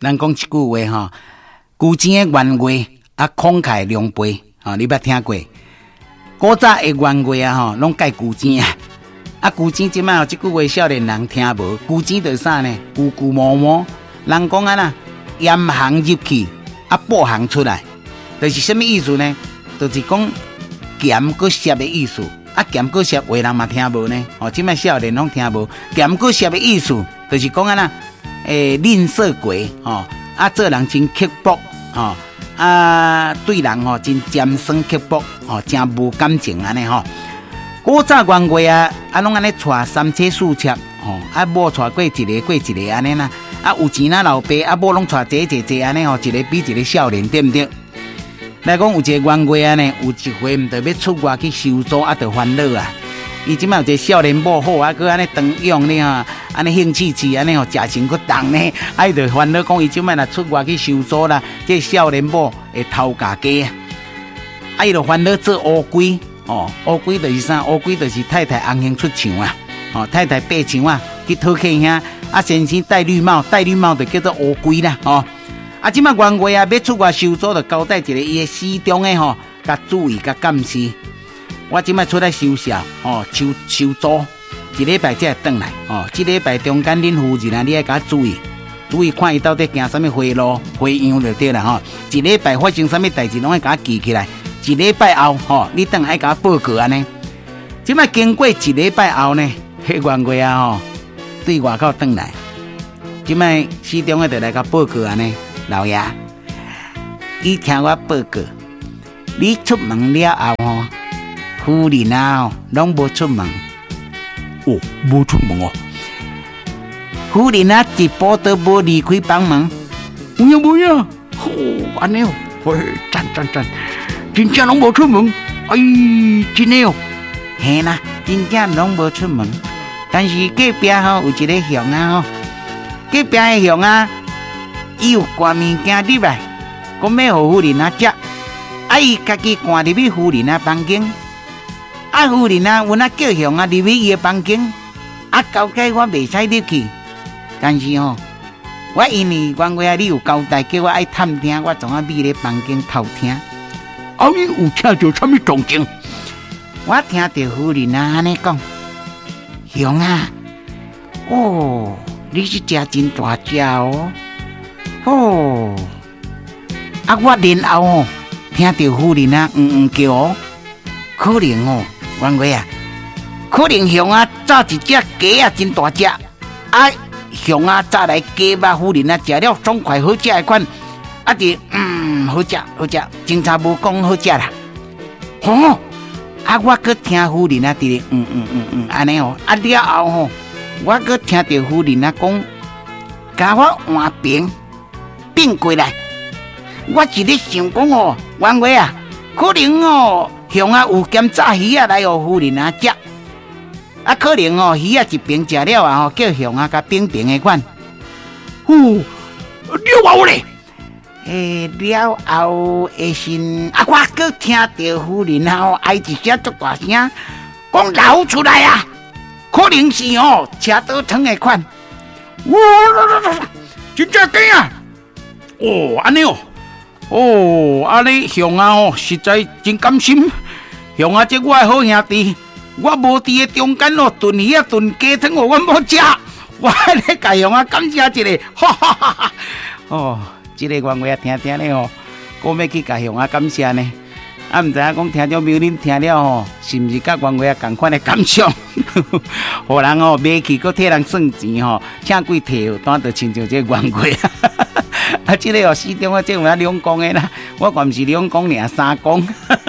咱讲一句话吼，古钱的原话啊，慷慨两倍吼，你捌听过？古早的原话啊吼，拢介古钱啊。啊，古钱即摆即句话少年人听无，古钱就是啥呢？古古毛毛，人讲啊呐，严行入去，啊补行出来，就是什么意思呢？就是讲咸搁涩的意思。啊，咸搁涩话人嘛听无呢？哦，即摆少年拢听无。咸搁涩的意思，就是讲啊呐，吝啬过吼，啊做人真刻薄吼，啊对人吼真尖酸刻薄吼，真无感情安尼吼。古早原话啊，拢安尼带三车四车吼，啊某带过一个过一个安尼啦，啊有钱啦老爸啊某拢带坐安尼吼，一个比一个少年，对不对？来讲有一个原话呢，有一回毋着要出外去收租，啊，着烦恼啊。伊即摆有一个少年某好啊，佮安尼当用呢吼，安尼兴气气安尼吼，食钱佮重呢，啊伊着烦恼讲伊即摆若出外去收租啦，这少年某会偷家家啊，啊伊着烦恼做乌龟哦，乌龟就是啥？乌龟就是太太红杏出墙啊，哦太太爬墙啊去讨客兄，啊先生戴绿帽就叫做乌龟啦，哦。啊，即摆原话啊，要出外收租，就交代一个伊的始终的吼，甲注意甲监视。我即摆出来收销，哦，收租，一礼拜才会转来，哦，一礼拜中间恁夫人啊，你爱甲注意看伊到底行什么回路、回样就对啦，吼。一礼拜发生什么代志，拢爱甲记起来。一礼拜后，吼，你等爱甲报告安尼。即摆经过一礼拜后呢，迄原话啊，吼，对外口转来，即摆始终的就来甲报告安尼。老爷，你听我报告，你出门了后吼，夫人啊拢无出门。 哦，无出门哦。 夫人啊一步都无离开房门。 有影，哦，安尼哦，喂，赞，真正拢无出门。哎，真的哦。 嘿啦，真正拢无出门。但是隔壁吼有一个熊啊吼，隔壁的熊啊。伊有挂物件入来，讲要互夫人啊食，啊伊家己赶入去夫人啊房间，啊夫人啊阮啊叫熊啊入去伊的房间，啊交代我袂使入去，但是吼，我因为原话啊你有交代叫我爱探听，我总啊秘咧房间偷听。 啊你有听到什么动静？ 我听到夫人啊安尼讲，熊啊，哦，你是食真大只哦。哦，啊！我然后哦，听到夫人啊叫哦，可能哦，原话啊，可能熊啊炸一只鸡啊，真大只，啊，熊啊炸来鸡肉，夫人啊食了爽快好食的款，啊就好食，警察无讲好食啦，哦，啊我搁听夫人啊伫咧安尼哦，啊了后吼，我搁听到夫人啊讲，甲我换平。变过来，我是咧想讲哦，原话啊，可能哦，熊啊有咸炸鱼啊来互夫人啊食，啊可能哦鱼啊一边食了啊吼，叫熊啊甲冰冰的款。 哦，了后咧， 了后的时啊，我搁听到夫人啊哀一声足大声，讲流出来啊，可能是哦车刀汤的款。 哇，真正惊啊！哦，安尼哦，哦，安尼熊啊哦，实在真甘心。熊啊，这我的好兄弟，我无伫个中间哦，炖鱼啊炖鸡汤哦，我无食，我咧甲熊啊感谢一个，哈哈哈哈。 哦，这个原话听听咧哦，我要去甲熊啊感谢呢。啊，唔知影讲听众朋友恁听了吼，是毋是甲原话同款的感想？互人哦买去，搁替人算钱吼，请几摕单就亲像这个原话。啊，这个哦，始终我这有两公的啦，我还毋是两公尔，三公。